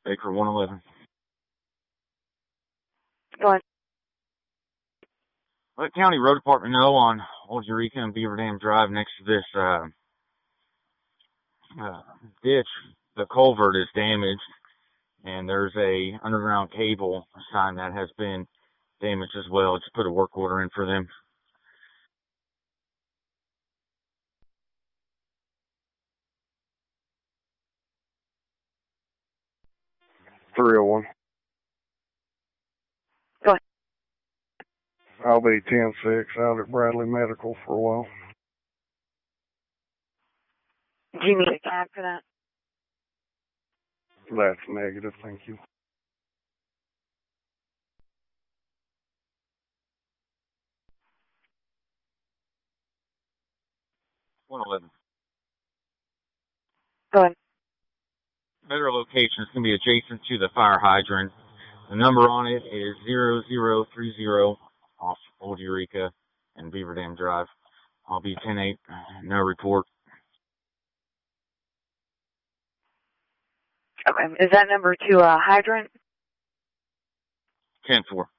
Baker 111. Go ahead. Let County Road Department know on Old Eureka and Beaver Dam Drive next to this ditch. The culvert is damaged, and there's a underground cable sign that has been damaged as well. Just put a work order in for them. .301. Go ahead. I'll be 10-6 out at Bradley Medical for a while. Do you need a cab for that? That's negative, thank you. .111. Go ahead. Better location is going to be adjacent to the fire hydrant. The number on it is 0030 off Old Eureka and Beaver Dam Drive. I'll be 10-8, no report. Okay. Is that number to a hydrant? 10-4.